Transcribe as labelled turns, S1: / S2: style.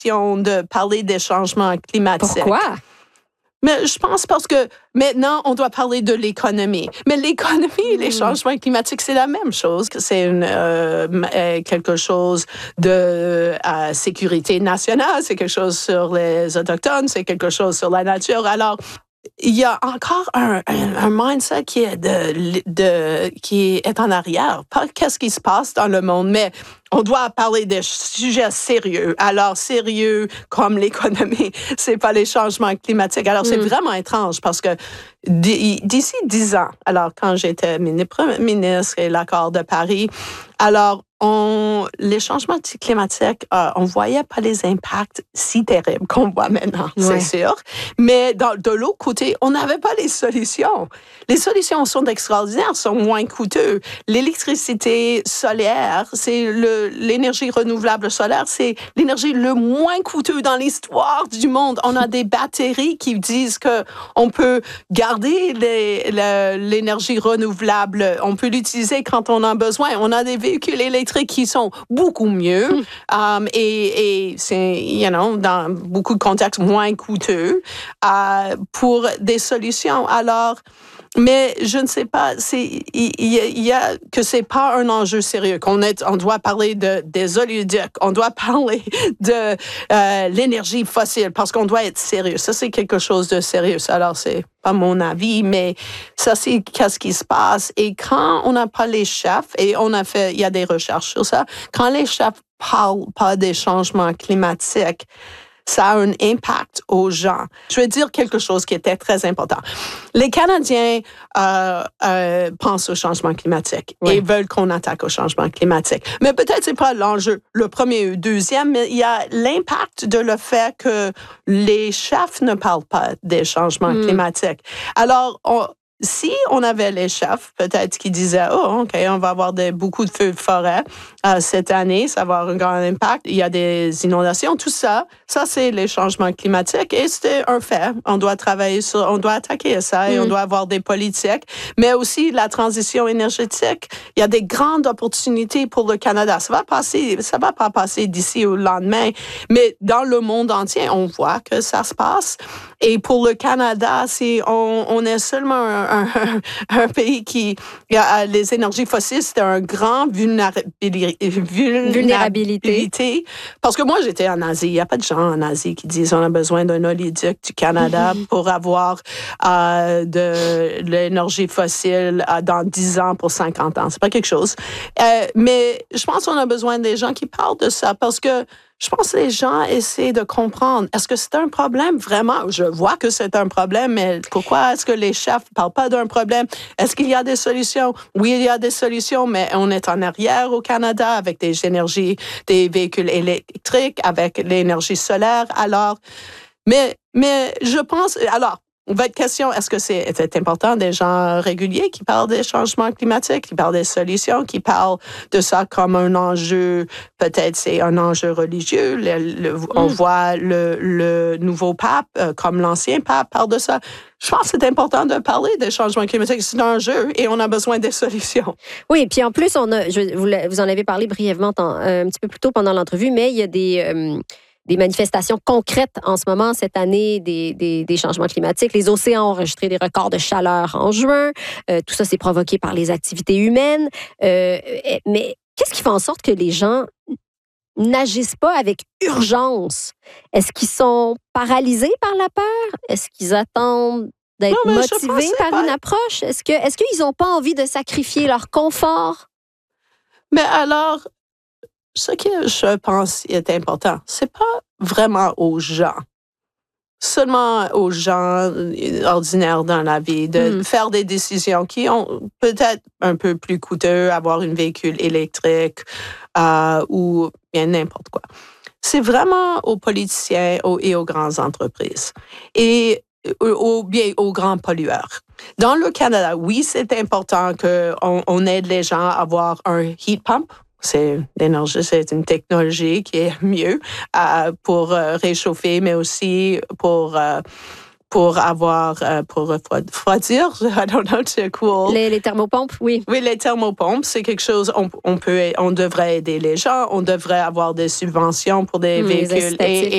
S1: de parler des changements climatiques.
S2: Pourquoi?
S1: Mais je pense parce que maintenant, on doit parler de l'économie. Mais l'économie et les changements climatiques, c'est la même chose. C'est quelque chose de sécurité nationale, c'est quelque chose sur les Autochtones, c'est quelque chose sur la nature. Alors, il y a encore un mindset qui est en arrière. Pas qu'est-ce qui se passe dans le monde, mais on doit parler des sujets sérieux. Alors, sérieux comme l'économie, c'est pas les changements climatiques. Alors, c'est vraiment étrange parce que d'ici 10 ans, alors quand j'étais ministre et l'accord de Paris, alors, les changements climatiques, on voyait pas les impacts si terribles qu'on voit maintenant, c'est sûr. Mais de l'autre côté, on n'avait pas les solutions. Les solutions sont extraordinaires, sont moins coûteuses. L'électricité solaire, c'est l'énergie renouvelable solaire, c'est l'énergie le moins coûteuse dans l'histoire du monde. On a des batteries qui disent que on peut garder l'énergie renouvelable, on peut l'utiliser quand on a besoin. On a des véhicules électriques qui sont beaucoup mieux et c'est, dans beaucoup de contextes moins coûteux pour des solutions. Alors, mais je ne sais pas, il y a que c'est pas un enjeu sérieux, on doit parler des oléoducs, on doit parler de l'énergie fossile parce qu'on doit être sérieux. Ça, c'est quelque chose de sérieux. Alors, c'est pas mon avis, mais ça, c'est qu'est-ce qui se passe. Et quand on n'a pas les chefs, et il y a des recherches sur ça, quand les chefs parlent pas des changements climatiques, ça a un impact aux gens. Je vais dire quelque chose qui était très important. Les Canadiens pensent au changement climatique et veulent qu'on attaque au changement climatique. Mais peut-être c'est pas l'enjeu, le premier ou deuxième, mais il y a l'impact de le fait que les chefs ne parlent pas des changements climatiques. Alors, si on avait les chefs, peut-être qui disaient, OK, on va avoir beaucoup de feux de forêt cette année, ça va avoir un grand impact, il y a des inondations, tout ça, c'est les changements climatiques et c'est un fait. On doit on doit attaquer ça et on doit avoir des politiques, mais aussi la transition énergétique. Il y a des grandes opportunités pour le Canada. Ça va pas passer d'ici au lendemain, mais dans le monde entier, on voit que ça se passe. Et pour le Canada, on est seulement un pays qui a les énergies fossiles, c'est un grand vulnérabilité. Parce que moi, j'étais en Asie. Il n'y a pas de gens en Asie qui disent on a besoin d'un oléoduc du Canada pour avoir de l'énergie fossile dans 10 ans pour 50 ans. C'est pas quelque chose. Mais je pense qu'on a besoin des gens qui parlent de ça parce que je pense que les gens essaient de comprendre. Est-ce que c'est un problème vraiment? Je vois que c'est un problème, mais pourquoi est-ce que les chefs ne parlent pas d'un problème? Est-ce qu'il y a des solutions? Oui, il y a des solutions, mais on est en arrière au Canada avec des véhicules électriques, avec l'énergie solaire. Alors, mais je pense, votre question, est-ce que c'est important des gens réguliers qui parlent des changements climatiques, qui parlent des solutions, qui parlent de ça comme un enjeu, peut-être c'est un enjeu religieux. On voit le nouveau pape, comme l'ancien pape, parle de ça. Je pense que c'est important de parler des changements climatiques. C'est un enjeu et on a besoin des solutions.
S2: Oui, puis en plus, vous en avez parlé brièvement un petit peu plus tôt pendant l'entrevue, mais il y a des manifestations concrètes en ce moment, cette année, des changements climatiques. Les océans ont enregistré des records de chaleur en juin. Tout ça, c'est provoqué par les activités humaines. Mais qu'est-ce qui fait en sorte que les gens n'agissent pas avec urgence? Est-ce qu'ils sont paralysés par la peur? Est-ce qu'ils attendent d'être motivés par une approche? Est-ce qu'ils n'ont pas envie de sacrifier leur confort?
S1: Mais alors, ce que je pense est important, c'est pas vraiment aux gens, seulement aux gens ordinaires dans la vie, de faire des décisions qui ont peut-être un peu plus coûteux, avoir un véhicule électrique ou bien n'importe quoi. C'est vraiment aux politiciens et aux grandes entreprises et aux grands pollueurs. Dans le Canada, oui, c'est important qu'on aide les gens à avoir un heat pump. C'est une technologie qui est mieux pour réchauffer, mais aussi pour refroidir. I don't know, c'est cool.
S2: Les thermopompes, oui.
S1: Oui, les thermopompes, c'est quelque chose, on devrait aider les gens, on devrait avoir des subventions pour des véhicules